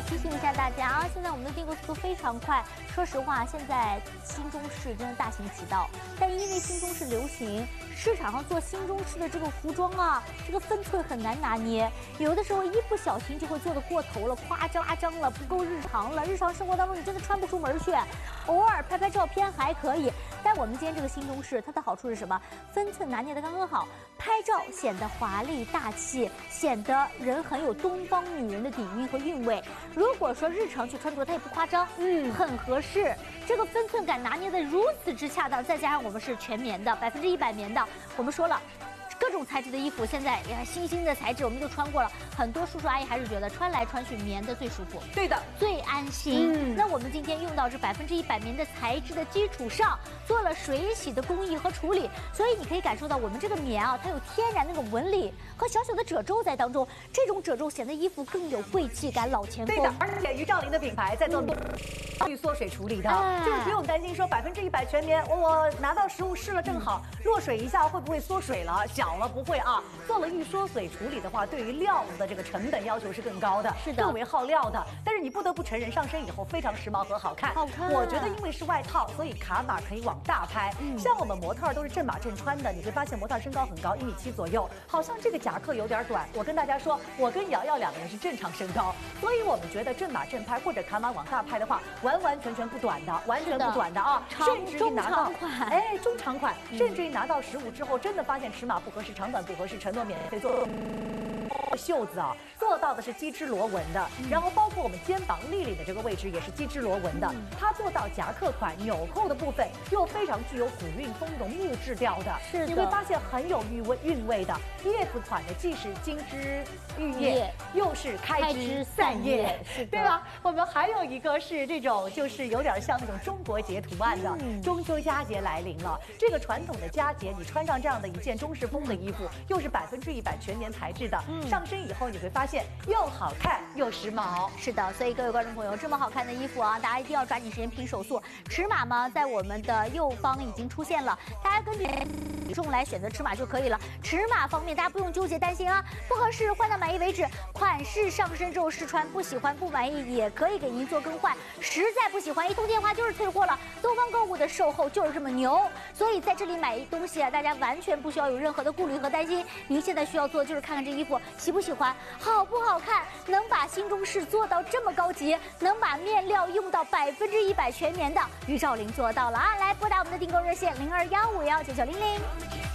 提醒一下大家啊，现在我们的订购速度非常快。说实话，现在新中式真的大行其道，但因为新中式流行，市场上做新中式的这个服装啊，这个分寸很难拿捏，有的时候一不小心就会做得过头了，夸张了，不够日常了。日常生活当中你真的穿不出门去，偶尔拍照片还可以。但我们今天这个新中式，它的好处是什么？分寸拿捏得刚刚好，拍照显得华丽大气，显得人很有东方女人的底蕴和韵味。如果说日常去穿着，它也不夸张，很合适。这个分寸感拿捏得如此之恰当，再加上我们是全棉的，100%棉的，我们说了。各种材质的衣服，现在也新兴的材质我们都穿过了，很多叔叔阿姨还是觉得穿来穿去棉的最舒服， 对的， 最安心。那我们今天用到这100%棉的材质的基础上，做了水洗的工艺和处理，所以你可以感受到我们这个棉啊，它有天然那种纹理和小小的褶皱在当中，这种褶皱显得衣服更有贵气感、老前锋。 对的，而且于兆林的品牌在做预缩水处理的，就是不用担心说100%全棉，我拿到实物试了正好，落水一下会不会缩水了？小了不会啊。做了预缩水处理的话，对于料子的这个成本要求是更高的， 是的， 更为耗料的。但是你不得不承认，上身以后非常时髦和好看。 好看。 我觉得因为是外套，所以卡码可以往大拍。像我们模特都是正码正穿的，你会发现模特身高很高，1.7米左右，好像这个夹克有点短。我跟大家说，我跟瑶瑶2个人是正常身高，所以我们觉得正码正拍或者卡码往大拍的话，完全不短的，完全不短的啊！甚至于拿到中长款，甚至于拿到实物之后，真的发现尺码不合适，长短不合适，承诺免费做。袖子啊，做到的是机织螺纹的，然后包括我们肩膀立领的这个位置也是机织螺纹的，它做到夹克款纽扣的部分又非常具有古韵风这种木质调的， 是的， 你会发现很有韵味的。叶子款的既是金枝玉叶，又是开枝散叶，对吧？我们还有一个是这种，就是有点像那种中国结图案的。中秋佳节来临了，这个传统的佳节，你穿上这样的一件中式风的衣服，又是100%全棉材质的，上身以后你会发现又好看又时髦。 是的，所以各位观众朋友，这么好看的衣服啊，大家一定要抓紧时间拼手速。尺码嘛，在我们的右方已经出现了，大家根据体重来选择尺码就可以了。尺码方面大家不用纠结担心啊，不合适换到满意为止。款式上身之后试穿，不喜欢不满意也可以给您做更换。实在不喜欢，一通电话就是退货了。东方购物的售后就是这么牛，所以在这里买东西啊，大家完全不需要有任何的顾虑和担心。您现在需要做的就是看看这衣服喜不喜欢，好不好看，能把新中式做到这么高级，能把面料用到100%全棉的，于兆林做到了啊！来拨打我们的订购热线0215519900。